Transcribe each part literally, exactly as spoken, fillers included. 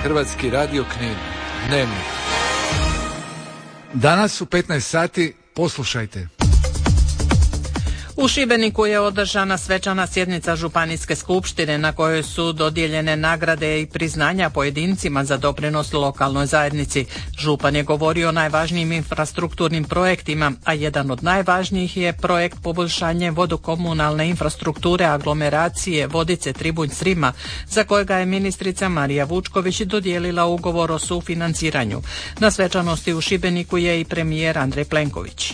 Hrvatski radio Knin. Dnevnik. Danas u petnaest sati poslušajte. U Šibeniku je održana svečana sjednica Županijske skupštine na kojoj su dodijeljene nagrade i priznanja pojedincima za doprinos lokalnoj zajednici. Župan je govorio o najvažnijim infrastrukturnim projektima, a jedan od najvažnijih je projekt poboljšanje vodokomunalne infrastrukture aglomeracije Vodice-Tribunj-Srima, za kojega je ministrica Marija Vučković dodijelila ugovor o sufinanciranju. Na svečanosti u Šibeniku je i premijer Andrej Plenković.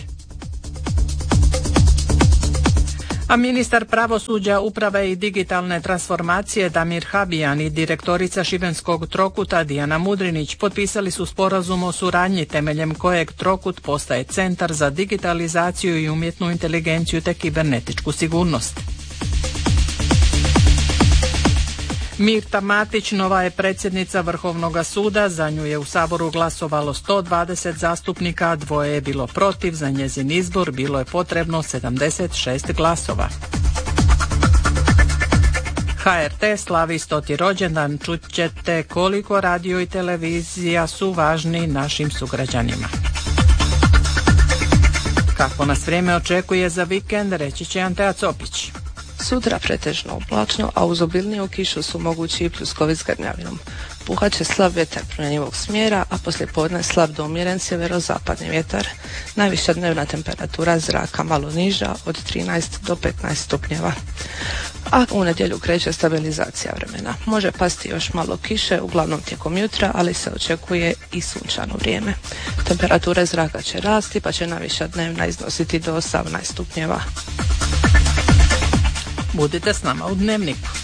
A ministar pravosuđa, uprave i digitalne transformacije Damir Habijan i direktorica Šibenskog Trokuta Dijana Mudrinić potpisali su sporazum o suradnji temeljem kojeg Trokut postaje centar za digitalizaciju i umjetnu inteligenciju te kibernetičku sigurnost. Mirta Matić nova je predsjednica Vrhovnog suda, za nju je u Saboru glasovalo sto dvadeset zastupnika, dvoje je bilo protiv, za njezin izbor bilo je potrebno sedamdeset šest glasova. H R T slavi stoti rođendan, čut ćete koliko radio i televizija su važni našim sugrađanima. Kako nas vrijeme očekuje za vikend, reći će Antea Copić. Sutra pretežno oblačno, a uz obilniju kišu su mogući i pljuskovi s grmljavinom. Puhat će slab vjetar promjenjivog smjera, a poslijepodne slab do umjeren sjeverozapadni vjetar. Najviša dnevna temperatura zraka malo niža, od trinaest do petnaest stupnjeva. A u nedjelju kreće stabilizacija vremena. Može pasti još malo kiše, uglavnom tijekom jutra, ali se očekuje i sunčano vrijeme. Temperature zraka će rasti, pa će najviša dnevna iznositi do osamnaest stupnjeva. Budite s nama u Dnevniku.